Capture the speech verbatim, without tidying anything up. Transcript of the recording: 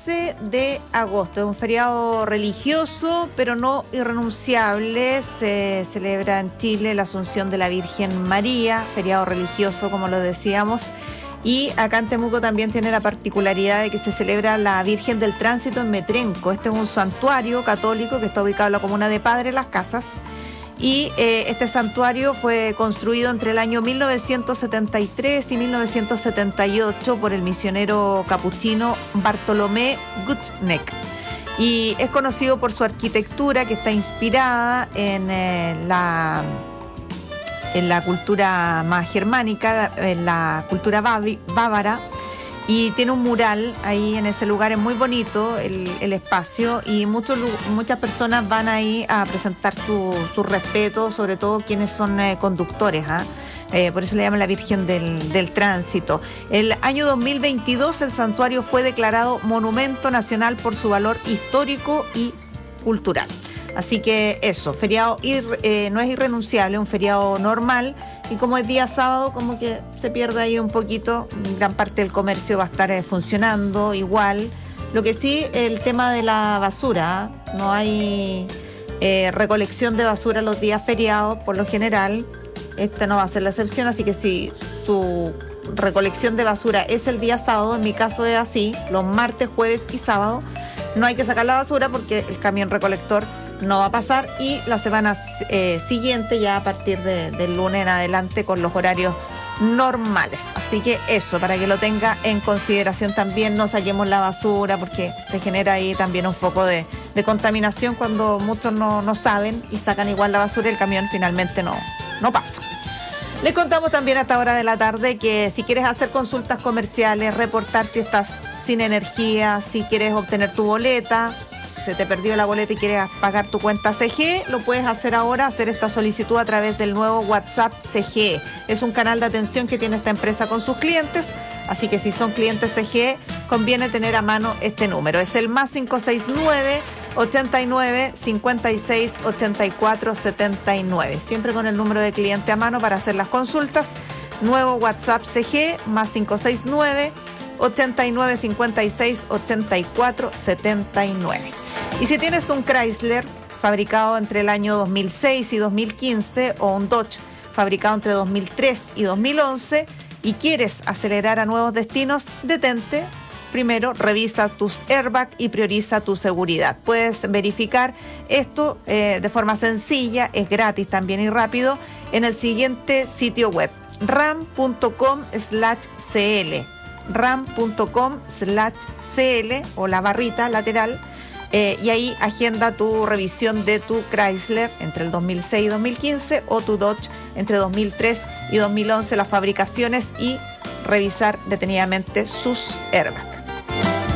quince de agosto. Es un feriado religioso, pero no irrenunciable. Se celebra en Chile la Asunción de la Virgen María, feriado religioso, como lo decíamos. Y acá en Temuco también tiene la particularidad de que se celebra la Virgen del Tránsito en Metrenco. Este es un santuario católico que está ubicado en la comuna de Padre Las Casas. Y eh, este santuario fue construido entre el año mil novecientos setenta y tres y mil novecientos setenta y ocho por el misionero capuchino Bartolomé Guttneck. Y es conocido por su arquitectura, que está inspirada en, eh, la, en la cultura más germánica, en la cultura bavi, bávara. Y tiene un mural ahí en ese lugar, es muy bonito el, el espacio, y muchos, muchas personas van ahí a presentar su, su respeto, sobre todo quienes son eh, conductores, ¿eh? Eh, por eso le llaman la Virgen del, del Tránsito. El año dos mil veintidós el santuario fue declarado Monumento Nacional por su valor histórico y cultural. Así que eso, feriado ir, eh, no es irrenunciable, es un feriado normal, y como es día sábado, como que se pierde ahí un poquito, gran parte del comercio va a estar eh, funcionando igual. Lo que sí, el tema de la basura, ¿eh? No hay eh, recolección de basura los días feriados, por lo general, este no va a ser la excepción, así que si su recolección de basura es el día sábado, en mi caso es así, los martes, jueves y sábado, no hay que sacar la basura porque el camión recolector no va a pasar, y la semana eh, siguiente ya a partir de, del lunes en adelante con los horarios normales. Así que eso, para que lo tenga en consideración también, no saquemos la basura porque se genera ahí también un foco de, de contaminación cuando muchos no, no saben y sacan igual la basura y el camión finalmente no, no pasa. Les contamos también a esta hora de la tarde que si quieres hacer consultas comerciales, reportar si estás sin energía, si quieres obtener tu boleta, se te perdió la boleta y quieres pagar tu cuenta C G E, lo puedes hacer ahora, hacer esta solicitud a través del nuevo WhatsApp C G E. Es un canal de atención que tiene esta empresa con sus clientes, así que si son clientes C G E, conviene tener a mano este número. Es el más cinco seis nueve, ochenta y nueve, cincuenta y seis, ochenta y cuatro, setenta y nueve. Siempre con el número de cliente a mano para hacer las consultas. Nuevo WhatsApp C G E, más cinco seis nueve, ochenta y nueve, cincuenta y seis, ochenta y cuatro, setenta y nueve. Y si tienes un Chrysler fabricado entre el año dos mil seis y dos mil quince, o un Dodge fabricado entre dos mil tres y dos mil once, y quieres acelerar a nuevos destinos, detente. Primero, revisa tus airbags y prioriza tu seguridad. Puedes verificar esto eh, de forma sencilla, es gratis también y rápido, en el siguiente sitio web, ram punto com slash cl. ram punto com slash cl, o la barrita lateral, eh, y ahí agenda tu revisión de tu Chrysler entre el dos mil seis y dos mil quince, o tu Dodge entre dos mil tres y dos mil once, las fabricaciones, y revisar detenidamente sus airbags.